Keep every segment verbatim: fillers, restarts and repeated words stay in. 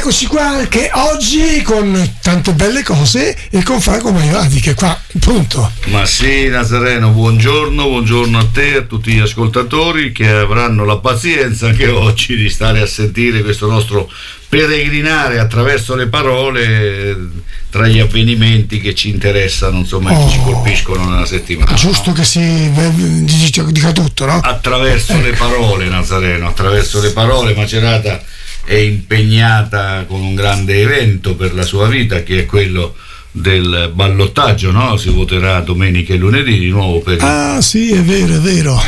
eccoci qua che oggi con tante belle cose e con Franco Maiorati che è qua pronto. Ma sì, Nazareno, buongiorno, buongiorno a te e a tutti gli ascoltatori che avranno la pazienza anche oggi di stare a sentire questo nostro peregrinare attraverso le parole tra gli avvenimenti che ci interessano, insomma, oh, che ci colpiscono nella settimana. Giusto, no? Che si dica tutto, no? Attraverso ecco. le parole, Nazareno, attraverso le parole. Macerata è impegnata con un grande evento per la sua vita, che è quello del ballottaggio, no? Si voterà domenica e lunedì di nuovo per ah il... sì, è vero, è vero.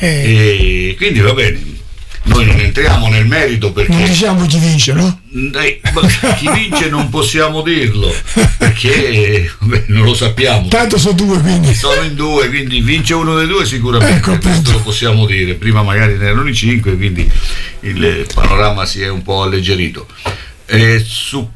E quindi va bene, noi non entriamo nel merito perché non diciamo chi vince, no? Eh, chi vince non possiamo dirlo perché vabbè, non lo sappiamo, tanto sono due, quindi sono in due, quindi vince uno dei due sicuramente, ecco, questo lo possiamo dire. Prima magari ne erano i cinque, quindi il panorama si è un po' alleggerito. E su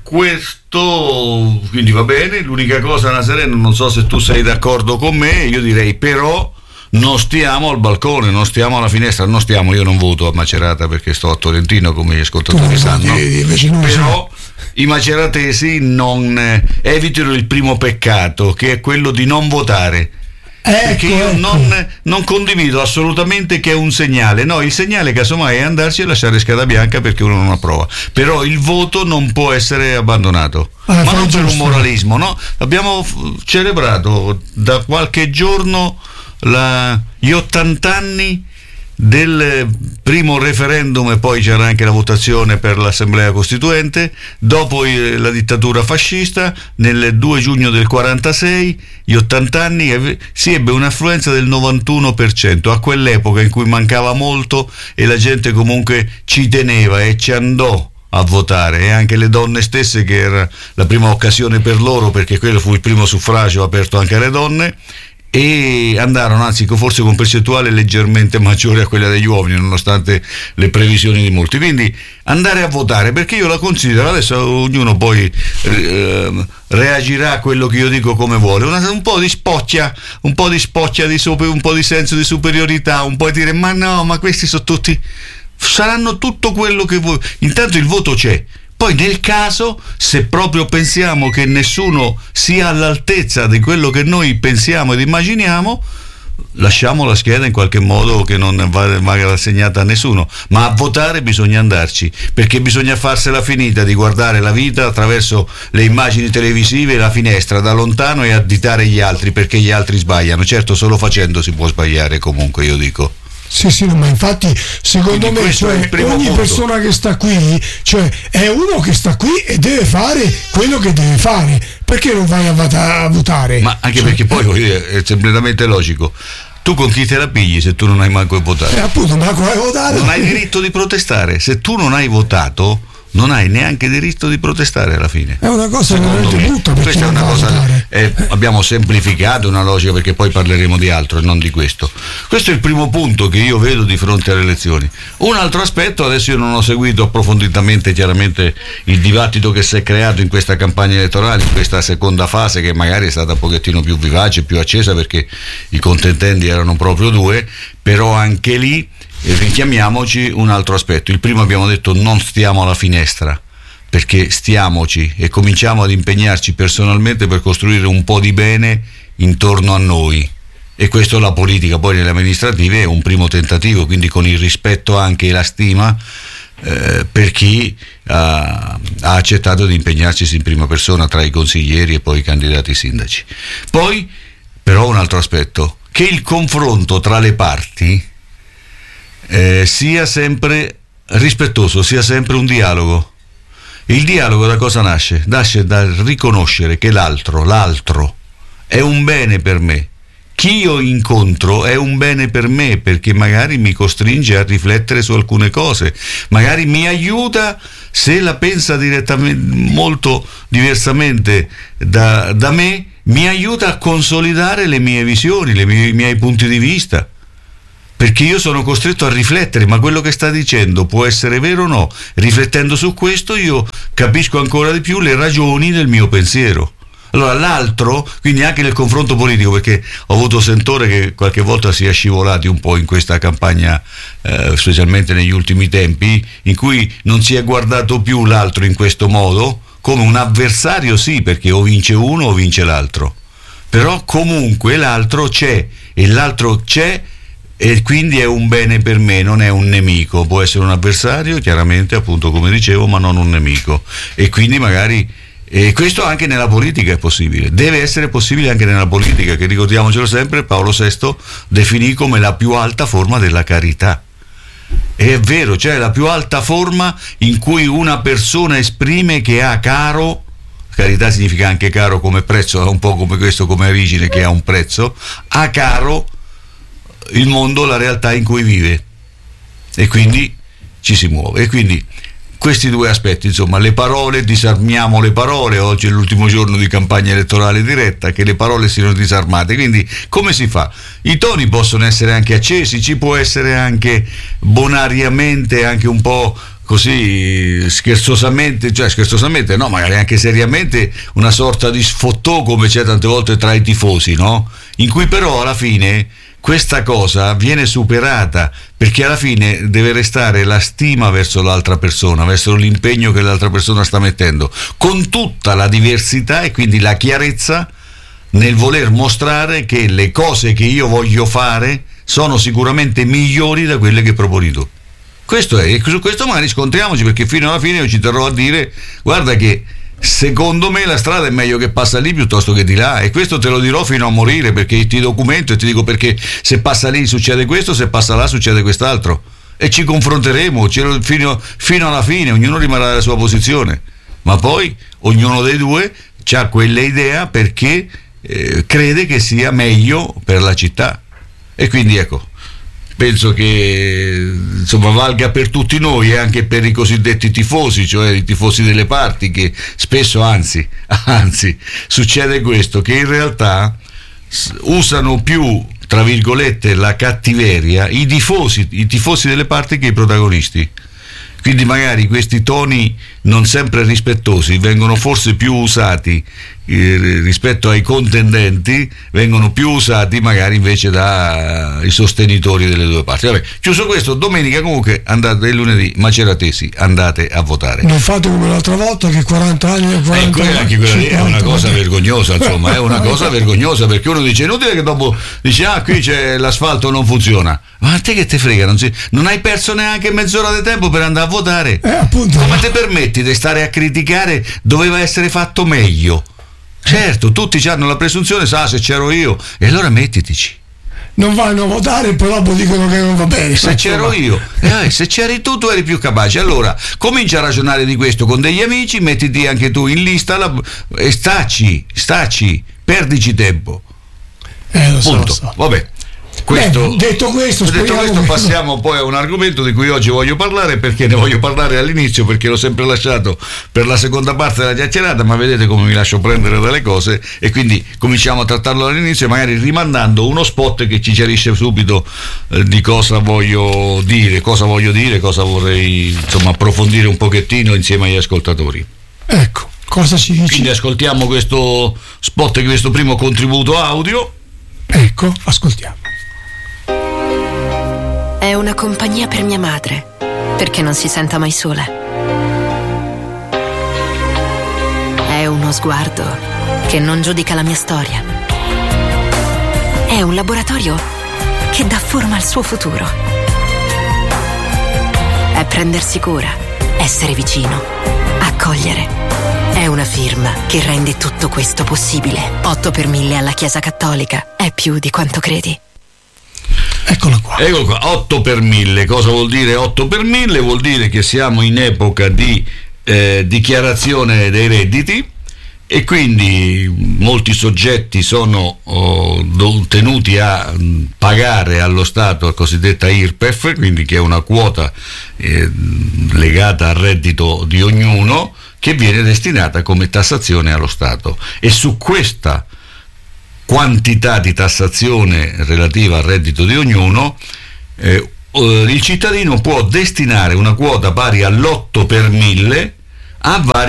questo quindi va bene. L'unica cosa, Nazareno, non so se tu sei d'accordo con me, io direi però non stiamo al balcone, non stiamo alla finestra, non stiamo, io non voto a Macerata perché sto a Tolentino, come gli ascoltatori tu sanno, però i maceratesi non eh, evitino il primo peccato, che è quello di non votare. Ecco, perché io ecco. non, non condivido assolutamente che è un segnale, no, il segnale casomai è andarci e lasciare scheda bianca perché uno non approva, però il voto non può essere abbandonato, ah, ma non per un moralismo, no? Abbiamo celebrato da qualche giorno la, gli ottanta anni del primo referendum e poi c'era anche la votazione per l'Assemblea Costituente, dopo la dittatura fascista nel due giugno del quarantasei, gli ottanta anni, si ebbe un'affluenza del novantuno per cento a quell'epoca in cui mancava molto e la gente comunque ci teneva e ci andò a votare, e anche le donne stesse, che era la prima occasione per loro perché quello fu il primo suffragio aperto anche alle donne, e andarono, anzi forse con percentuale leggermente maggiore a quella degli uomini nonostante le previsioni di molti. Quindi andare a votare, perché io la considero, adesso ognuno poi eh, reagirà a quello che io dico come vuole, una, un po' di spocchia, un po' di spocchia di super, un po' di senso di superiorità, un po' di dire ma no, ma questi sono tutti, saranno tutto quello che vuoi. Intanto il voto c'è. Poi nel caso, se proprio pensiamo che nessuno sia all'altezza di quello che noi pensiamo ed immaginiamo, lasciamo la scheda in qualche modo che non vada rassegnata a nessuno, ma a votare bisogna andarci, perché bisogna farsela finita di guardare la vita attraverso le immagini televisive e la finestra da lontano e additare gli altri perché gli altri sbagliano. Certo, solo facendo si può sbagliare comunque, io dico. Sì, sì, ma infatti secondo me, cioè, ogni punto. persona che sta qui, cioè, è uno che sta qui e deve fare quello che deve fare. Perché non vai a, vota- a votare? Ma anche cioè, perché poi eh, è completamente logico. Tu con chi te la pigli se tu non hai manco votato? Eh, appunto, manco hai votato. Non hai diritto di protestare. Se tu non hai votato, non hai neanche diritto di protestare alla fine. È una cosa veramente brutta, perché questa è una cosa eh, abbiamo semplificato una logica, perché poi parleremo di altro e non di questo. Questo è il primo punto che io vedo di fronte alle elezioni. Un altro aspetto, adesso io non ho seguito approfonditamente chiaramente il dibattito che si è creato in questa campagna elettorale, in questa seconda fase che magari è stata un pochettino più vivace, più accesa, perché i contendenti erano proprio due, però anche lì richiamiamoci un altro aspetto. Il primo, abbiamo detto, non stiamo alla finestra, perché stiamoci e cominciamo ad impegnarci personalmente per costruire un po' di bene intorno a noi, e questo la politica poi nelle amministrative è un primo tentativo, quindi con il rispetto anche e la stima eh, per chi ha, ha accettato di impegnarci in prima persona tra i consiglieri e poi i candidati sindaci. Poi però un altro aspetto, che il confronto tra le parti Eh, sia sempre rispettoso, sia sempre un dialogo. Il dialogo da cosa nasce? Nasce dal riconoscere che l'altro, l'altro è un bene per me. Chi io incontro è un bene per me, perché magari mi costringe a riflettere su alcune cose, magari mi aiuta se la pensa direttamente molto diversamente da, da me, mi aiuta a consolidare le mie visioni, le mie, i miei punti di vista. Perché io sono costretto a riflettere, ma quello che sta dicendo può essere vero o no? Riflettendo su questo io capisco ancora di più le ragioni del mio pensiero. Allora l'altro, quindi anche nel confronto politico, perché ho avuto sentore che qualche volta si è scivolati un po' in questa campagna, eh, specialmente negli ultimi tempi, in cui non si è guardato più l'altro in questo modo, come un avversario, sì, perché o vince uno o vince l'altro, però comunque l'altro c'è, e l'altro c'è e quindi è un bene per me, non è un nemico. Può essere un avversario, chiaramente, appunto, come dicevo, ma non un nemico, e quindi magari... E questo anche nella politica è possibile, deve essere possibile anche nella politica, che ricordiamocelo sempre, Paolo sesto definì come la più alta forma della carità. E è vero, cioè la più alta forma in cui una persona esprime che ha caro, carità significa anche caro come prezzo, è un po' come questo, come origine, che ha un prezzo, ha caro il mondo, la realtà in cui vive, e quindi ci si muove. E quindi questi due aspetti, insomma, le parole, disarmiamo le parole. Oggi è l'ultimo giorno di campagna elettorale diretta, che le parole siano disarmate. Quindi come si fa? I toni possono essere anche accesi, ci può essere anche bonariamente, anche un po' così scherzosamente, cioè scherzosamente no, magari anche seriamente, una sorta di sfottò, come c'è tante volte tra i tifosi, no? In cui però alla fine questa cosa viene superata, perché alla fine deve restare la stima verso l'altra persona, verso l'impegno che l'altra persona sta mettendo, con tutta la diversità e quindi la chiarezza nel voler mostrare che le cose che io voglio fare sono sicuramente migliori da quelle che proponi tu. Questo è, e su questo magari scontriamoci, perché fino alla fine io ci terrò a dire: guarda che secondo me la strada è meglio che passa lì piuttosto che di là, e questo te lo dirò fino a morire, perché ti documento e ti dico perché se passa lì succede questo, se passa là succede quest'altro, e ci confronteremo fino, fino alla fine, ognuno rimarrà nella sua posizione, ma poi ognuno dei due ha quella idea perché eh, crede che sia meglio per la città. E quindi ecco, penso che insomma valga per tutti noi, e anche per i cosiddetti tifosi, cioè i tifosi delle parti, che spesso, anzi, anzi, succede questo, che in realtà usano più, tra virgolette, la cattiveria i tifosi, i tifosi delle parti che i protagonisti. Quindi magari questi toni non sempre rispettosi vengono forse più usati eh, rispetto ai contendenti, vengono più usati magari invece dai sostenitori delle due parti. Vabbè, chiuso questo, domenica comunque andate, il lunedì Maceratesi, andate a votare. Non fate come l'altra volta che quaranta anni quaranta eh, anche quella lì è una cosa vergognosa, insomma, è una cosa vergognosa, perché uno dice: inutile che dopo dice ah qui c'è l'asfalto, non funziona. Ma a te che te frega, non, si, non hai perso neanche mezz'ora di tempo per andare a votare. Eh, appunto. Ma te permetti di stare a criticare? Doveva essere fatto meglio. Certo, tutti hanno la presunzione, sa, se c'ero io, e allora mettitici. Non vanno a votare, poi dopo dicono che non va bene. Se c'ero io, eh, se c'eri tu, tu eri più capace. Allora comincia a ragionare di questo con degli amici, mettiti anche tu in lista la, e staci, staci, perdici tempo. Eh, lo so, punto. Lo so. Vabbè. Questo, Beh, detto questo, detto questo che... passiamo poi a un argomento di cui oggi voglio parlare, perché ne voglio parlare all'inizio, perché l'ho sempre lasciato per la seconda parte della chiacchierata, ma vedete come mi lascio prendere dalle cose, e quindi cominciamo a trattarlo all'inizio, magari rimandando uno spot che ci chiarisce subito eh, di cosa voglio dire, cosa voglio dire, cosa vorrei insomma approfondire un pochettino insieme agli ascoltatori. Ecco, cosa ci dici? Quindi ascoltiamo questo spot, questo primo contributo audio. Ecco, ascoltiamo. È una compagnia per mia madre, perché non si senta mai sola. È uno sguardo che non giudica la mia storia. È un laboratorio che dà forma al suo futuro. È prendersi cura, essere vicino, accogliere. È una firma che rende tutto questo possibile. otto per mille alla Chiesa Cattolica è più di quanto credi. Eccola qua. Eccolo qua, otto per mille. Cosa vuol dire otto per mille? Vuol dire che siamo in epoca di eh, dichiarazione dei redditi, e quindi molti soggetti sono oh, tenuti a pagare allo Stato la cosiddetta I R P E F, quindi che è una quota eh, legata al reddito di ognuno, che viene destinata come tassazione allo Stato. E su questa quantità di tassazione relativa al reddito di ognuno, eh, il cittadino può destinare una quota pari all'otto per mille a vari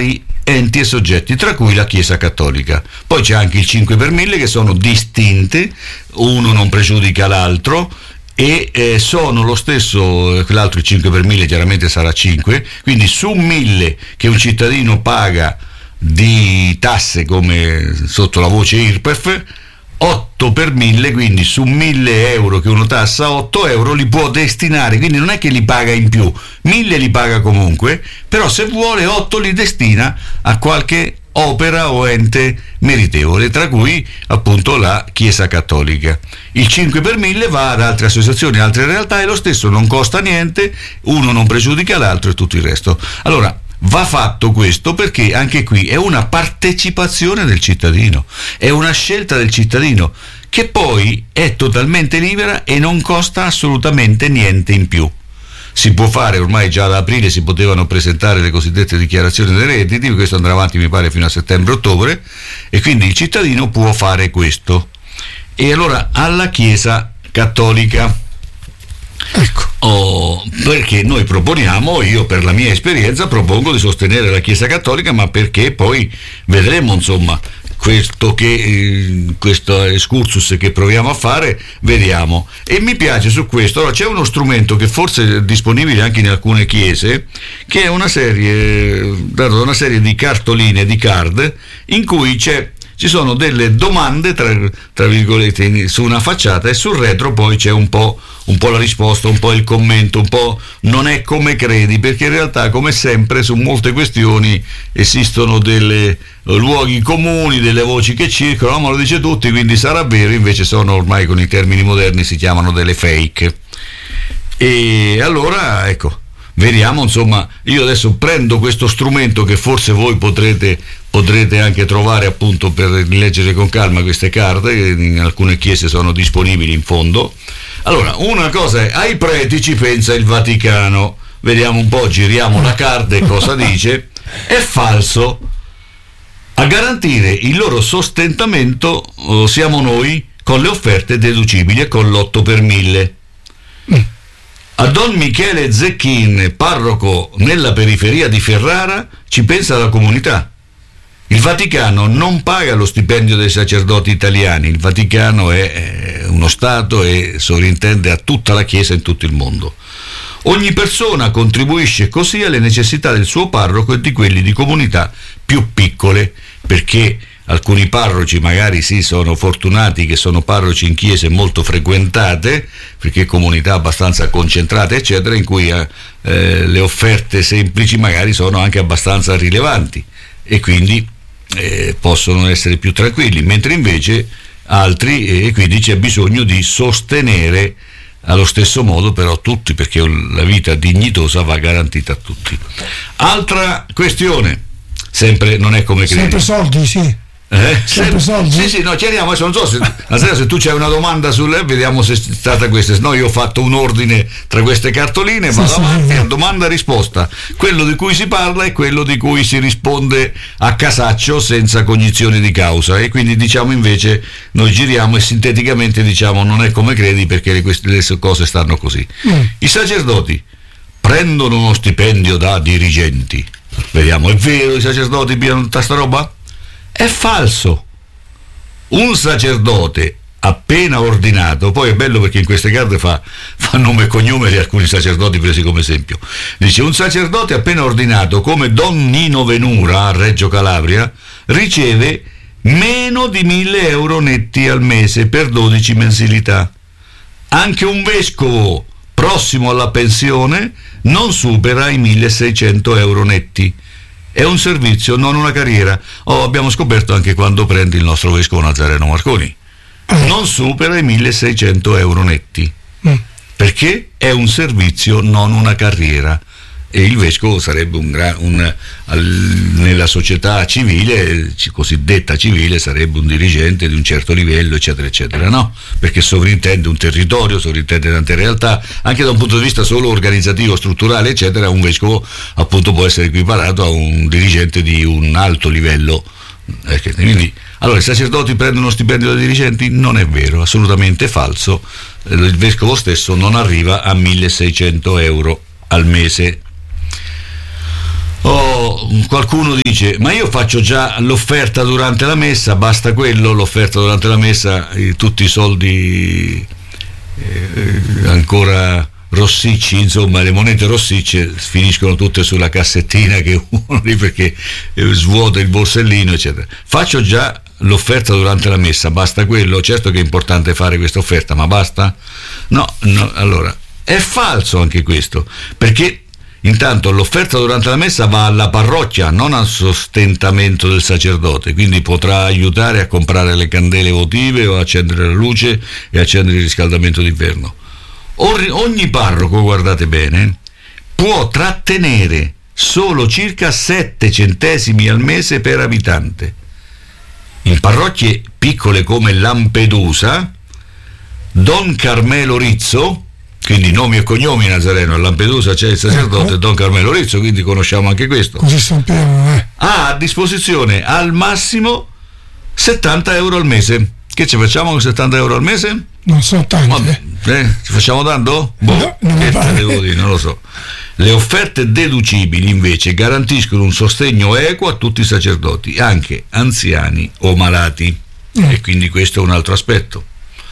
enti e soggetti, tra cui la Chiesa Cattolica. Poi c'è anche il cinque per mille, che sono distinte, uno non pregiudica l'altro, e eh, sono lo stesso, l'altro il cinque per mille chiaramente sarà cinque, quindi su mille che un cittadino paga di tasse come sotto la voce I R P E F, otto per mille, quindi su mille euro che uno tassa, otto euro li può destinare, quindi non è che li paga in più, mille li paga comunque, però se vuole otto li destina a qualche opera o ente meritevole, tra cui appunto la Chiesa Cattolica. Il cinque per mille va ad altre associazioni, altre realtà, e lo stesso non costa niente, uno non pregiudica l'altro e tutto il resto. Allora va fatto questo perché anche qui è una partecipazione del cittadino, è una scelta del cittadino che poi è totalmente libera e non costa assolutamente niente in più. Si può fare, ormai già da aprile si potevano presentare le cosiddette dichiarazioni dei redditi, questo andrà avanti mi pare fino a settembre-ottobre, e quindi il cittadino può fare questo. E allora alla Chiesa Cattolica, ecco, oh, perché noi proponiamo, io per la mia esperienza propongo di sostenere la Chiesa Cattolica, ma perché poi vedremo insomma questo che eh, questo excursus che proviamo a fare, vediamo. E mi piace su questo. Allora, c'è uno strumento che forse è disponibile anche in alcune chiese, che è una serie dato da una serie di cartoline, di card, in cui c'è ci sono delle domande tra, tra virgolette su una facciata, e sul retro poi c'è un po', un po' la risposta, un po' il commento, un po' non è come credi, perché in realtà come sempre su molte questioni esistono delle luoghi comuni, delle voci che circolano, ma lo dice tutti, quindi sarà vero, invece sono ormai con i termini moderni si chiamano delle fake. E allora ecco, vediamo insomma, io adesso prendo questo strumento che forse voi potrete potrete anche trovare appunto per leggere con calma queste carte, che in alcune chiese sono disponibili in fondo. Allora, una cosa è, ai preti ci pensa il Vaticano, vediamo un po', giriamo la carta e cosa dice. È falso. A garantire il loro sostentamento oh, siamo noi, con le offerte deducibili e con l'otto per mille. A Don Michele Zecchin, parroco nella periferia di Ferrara, ci pensa la comunità. Il Vaticano non paga lo stipendio dei sacerdoti italiani, il Vaticano è uno Stato e sovrintende a tutta la Chiesa in tutto il mondo. Ogni persona contribuisce così alle necessità del suo parroco e di quelli di comunità più piccole, perché alcuni parroci magari sì sono fortunati che sono parroci in chiese molto frequentate, perché comunità abbastanza concentrate eccetera, in cui eh, le offerte semplici magari sono anche abbastanza rilevanti e quindi eh, possono essere più tranquilli, mentre invece altri, e eh, quindi c'è bisogno di sostenere allo stesso modo però tutti, perché la vita dignitosa va garantita a tutti. Altra questione, sempre non è come credi. Sempre soldi, sì. Eh? Sempre soldi? Sì, sì, no, chiariamo, adesso non so se, se tu c'hai una domanda sulle, vediamo se è stata questa, se no io ho fatto un ordine tra queste cartoline, vado sì, avanti, sì. Domanda risposta, quello di cui si parla è quello di cui si risponde a casaccio senza cognizione di causa, e quindi diciamo invece noi giriamo e sinteticamente diciamo non è come credi, perché le, queste, le cose stanno così. mm. I sacerdoti prendono uno stipendio da dirigenti, vediamo, è vero i sacerdoti pigliano tutta sta roba? È falso. Un sacerdote appena ordinato, poi è bello perché in queste carte fa, fa nome e cognome di alcuni sacerdoti presi come esempio, dice: un sacerdote appena ordinato come Don Nino Venura a Reggio Calabria riceve meno di mille euro netti al mese per dodici mensilità. Anche un vescovo prossimo alla pensione non supera i milleseicento euro netti. È un servizio, non una carriera. Oh, abbiamo scoperto anche quando prendi il nostro vescovo Nazareno Marconi. Non supera i milleseicento euro netti. Perché è un servizio, non una carriera. E il vescovo sarebbe un, gra- un al, nella società civile, cosiddetta civile, sarebbe un dirigente di un certo livello, eccetera, eccetera, no? Perché sovrintende un territorio, sovrintende tante realtà, anche da un punto di vista solo organizzativo, strutturale, eccetera. Un vescovo appunto può essere equiparato a un dirigente di un alto livello. Quindi, allora, i sacerdoti prendono uno stipendio da dirigenti? Non è vero, assolutamente falso. Il vescovo stesso non arriva a milleseicento euro al mese. Oh, O qualcuno dice: ma io faccio già l'offerta durante la messa, basta quello, l'offerta durante la messa, eh, tutti i soldi eh, ancora rossicci, insomma le monete rossicce finiscono tutte sulla cassettina che uno lì perché eh, svuota il borsellino eccetera. Faccio già l'offerta durante la messa, basta quello? Certo che è importante fare questa offerta, ma basta? No, no, allora è falso anche questo, perché intanto l'offerta durante la messa va alla parrocchia, non al sostentamento del sacerdote, quindi potrà aiutare a comprare le candele votive o accendere la luce e accendere il riscaldamento d'inverno. Ogni parroco, guardate bene, può trattenere solo circa sette centesimi al mese per abitante. In parrocchie piccole come Lampedusa, Don Carmelo Rizzo, quindi nomi e cognomi Nazareno, a Lampedusa c'è il sacerdote Don Carmelo Rizzo, quindi conosciamo anche questo. Così sappiamo, eh. Ha a disposizione al massimo settanta euro al mese. Che ci facciamo con settanta euro al mese? Non so tanto. Eh, ci facciamo tanto? Boh, no, non, che te devo dire, non lo so. Le offerte deducibili invece garantiscono un sostegno equo a tutti i sacerdoti, anche anziani o malati. Mm. E quindi questo è un altro aspetto.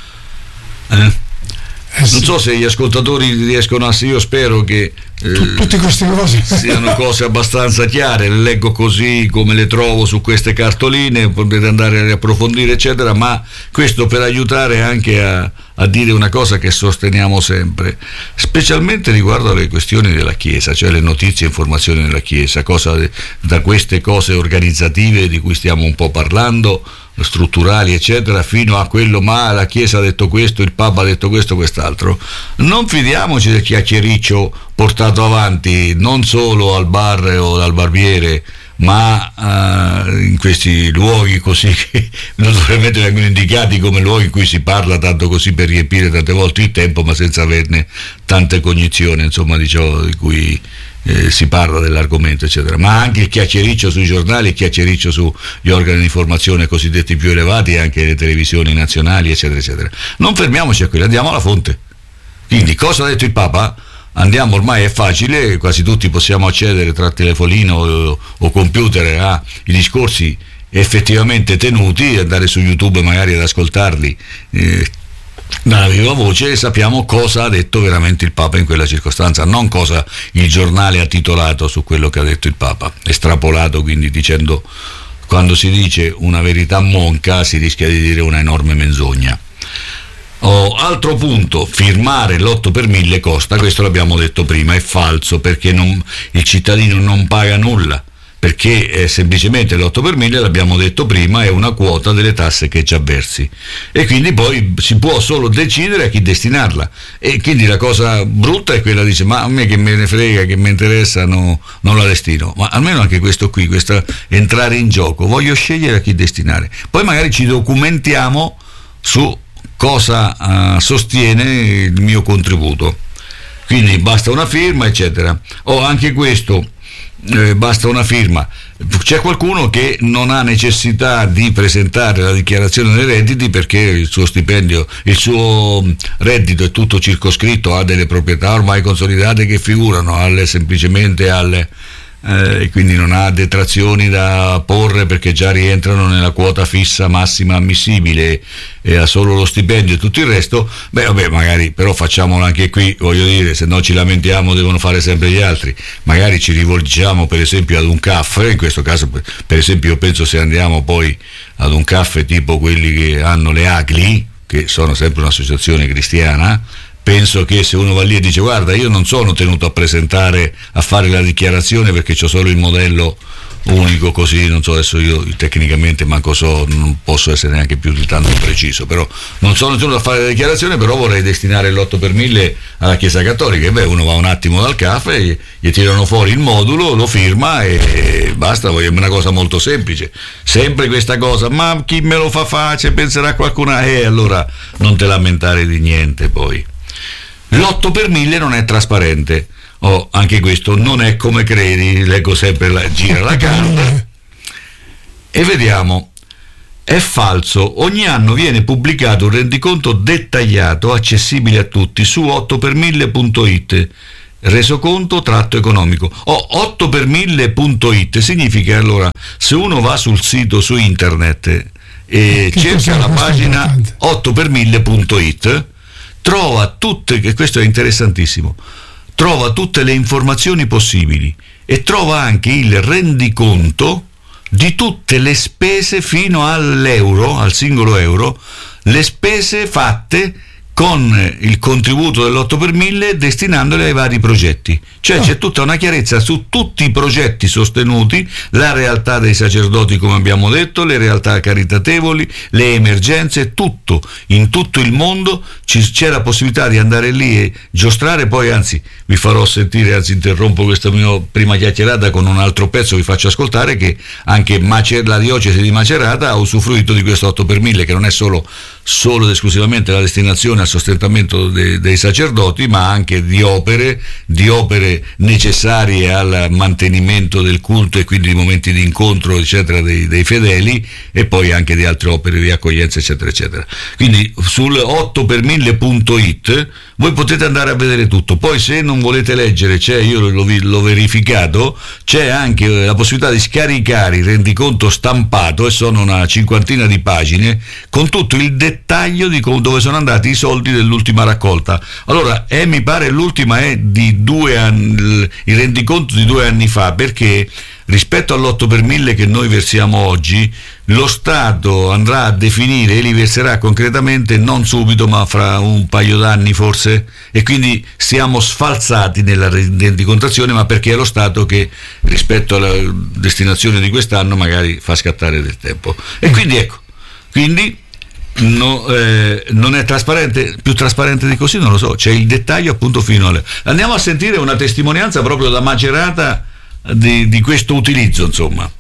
Eh? Eh sì. Non so se gli ascoltatori riescono a... Io spero che eh, tutte queste cose siano cose abbastanza chiare, le leggo così come le trovo su queste cartoline, potete andare a riapprofondire eccetera, ma questo per aiutare anche a, a dire una cosa che sosteniamo sempre, specialmente riguardo alle questioni della Chiesa, cioè le notizie e informazioni della Chiesa, cosa da queste cose organizzative di cui stiamo un po' parlando, strutturali eccetera, fino a quello ma la Chiesa ha detto questo, il Papa ha detto questo, quest'altro. Non fidiamoci del chiacchiericcio portato avanti non solo al bar o dal barbiere, ma uh, in questi luoghi così che naturalmente vengono indicati come luoghi in cui si parla tanto così per riempire tante volte il tempo, ma senza averne tante cognizioni, insomma, di ciò di cui Eh, si parla dell'argomento eccetera, ma anche il chiacchiericcio sui giornali, il chiacchiericcio sugli organi di informazione cosiddetti più elevati e anche le televisioni nazionali eccetera eccetera. Non fermiamoci a quello, andiamo alla fonte. Quindi cosa ha detto il Papa? Andiamo, ormai è facile, quasi tutti possiamo accedere tra telefonino o, o computer ai discorsi effettivamente tenuti, andare su YouTube magari ad ascoltarli eh, dalla viva voce, e sappiamo cosa ha detto veramente il Papa in quella circostanza, non cosa il giornale ha titolato su quello che ha detto il Papa, estrapolato, quindi dicendo, quando si dice una verità monca si rischia di dire una enorme menzogna. Oh, altro punto, firmare l'otto per mille costa, questo l'abbiamo detto prima, è falso, perché non, il cittadino non paga nulla, perché è semplicemente l'otto per mille, l'abbiamo detto prima, è una quota delle tasse che ci avversi, e quindi poi si può solo decidere a chi destinarla, e quindi la cosa brutta è quella, dice, ma a me che me ne frega, che mi interessa, no, non la destino. Ma almeno anche questo qui, questo entrare in gioco, voglio scegliere a chi destinare, poi magari ci documentiamo su cosa uh, sostiene il mio contributo, quindi basta una firma eccetera. O anche questo, Eh, basta una firma. C'è qualcuno che non ha necessità di presentare la dichiarazione dei redditi perché il suo stipendio, il suo reddito è tutto circoscritto, ha delle proprietà ormai consolidate che figurano alle, semplicemente alle eh, quindi non ha detrazioni da porre perché già rientrano nella quota fissa massima ammissibile e ha solo lo stipendio e tutto il resto. Beh vabbè, magari però facciamolo anche qui, voglio dire, se no ci lamentiamo devono fare sempre gli altri, magari ci rivolgiamo per esempio ad un caffè, in questo caso per esempio io penso, se andiamo poi ad un caffè tipo quelli che hanno le A C L I, che sono sempre un'associazione cristiana, penso che se uno va lì e dice guarda io non sono tenuto a presentare, a fare la dichiarazione perché c'ho solo il modello unico, così, non so, adesso io tecnicamente manco so, non posso essere neanche più di tanto preciso, però non sono tenuto a fare la dichiarazione, però vorrei destinare l'otto per mille alla Chiesa Cattolica, e beh, uno va un attimo dal caffè, gli, gli tirano fuori il modulo, lo firma e basta. Poi è una cosa molto semplice, sempre questa cosa, ma chi me lo fa facile, penserà qualcuno, e eh, allora non te lamentare di niente. Poi l'otto per mille non è trasparente. Oh, anche questo non è come credi, leggo sempre la, gira la carta e vediamo, è falso. Ogni anno viene pubblicato un rendiconto dettagliato accessibile a tutti su otto per mille punto it resoconto tratto economico. Oh, otto per mille punto it significa, allora, se uno va sul sito su internet e che cerca la pagina otto per mille punto it, trova tutte, che questo è interessantissimo, trova tutte le informazioni possibili e trova anche il rendiconto di tutte le spese fino all'euro, al singolo euro, le spese fatte con il contributo dell'otto per mille destinandole ai vari progetti. Cioè c'è tutta una chiarezza su tutti i progetti sostenuti, la realtà dei sacerdoti, come abbiamo detto, le realtà caritatevoli, le emergenze, tutto, in tutto il mondo c'è la possibilità di andare lì e giostrare. Poi anzi vi farò sentire, anzi interrompo questa mia prima chiacchierata con un altro pezzo, vi faccio ascoltare che anche Macer- la diocesi di Macerata ha usufruito di questo otto per mille, che non è solo solo ed esclusivamente la destinazione al sostentamento de, dei sacerdoti, ma anche di opere, di opere necessarie al mantenimento del culto e quindi di momenti di incontro eccetera dei, dei fedeli, e poi anche di altre opere di accoglienza eccetera eccetera. Quindi sul otto per mille punto it voi potete andare a vedere tutto. Poi se non volete leggere, c'è, io l'ho, l'ho verificato, c'è anche la possibilità di scaricare il rendiconto stampato, e sono una cinquantina di pagine con tutto il dettaglio di dove sono andati i soldi dell'ultima raccolta. Allora, eh, mi pare l'ultima è di due anni, il rendiconto di due anni fa, perché rispetto all'otto per mille che noi versiamo oggi, lo Stato andrà a definire e li verserà concretamente non subito, ma fra un paio d'anni forse, e quindi siamo sfalsati nella rendicontazione, ma perché è lo Stato che rispetto alla destinazione di quest'anno magari fa scattare del tempo. E quindi ecco, quindi No, eh, non è trasparente, più trasparente di così non lo so, c'è il dettaglio appunto fino alle... Andiamo a sentire una testimonianza proprio da Macerata di, di questo utilizzo, insomma.